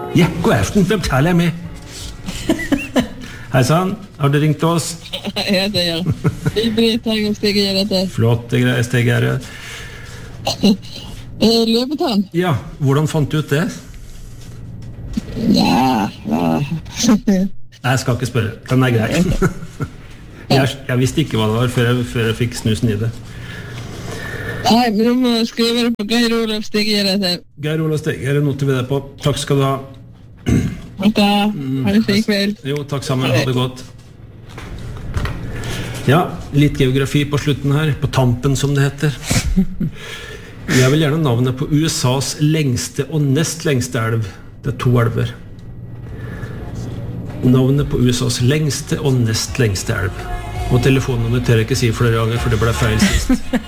Ja, god aften, hvem taler jeg med? Hei sann, har du ringt oss? Ja, det gjør jeg. Det er Britt her, og Stig gjør dette. Flotte greier, Stig her. Løpetann? Ja, hvordan fant du ut det? Ja. Jeg skal ikke spørre, den er grei. Jeg visste ikke hva det var før jeg fikk snusen i det. Nei, men du må skrive det på Geir Olav Stig gjør dette. Geir Olav Stig, her noterer vi det på. Takk skal du ha. Ok, ha det fin kveld. Jo, takk sammen, ha det godt. Ja, litt geografi på slutten her, på tampen som det heter. Jeg vil gjerne navnet på USAs lengste og nest lengste elv. Det er 2 elver. Navnet på USAs lengste og nest lengste elv. Og telefonnummeret tør jeg ikke si flere ganger, for det ble feil sist.